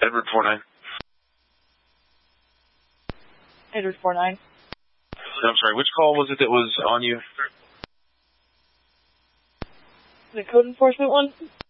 Edward 49. Edward 49. I'm sorry, which call was it that was on you? The code enforcement one?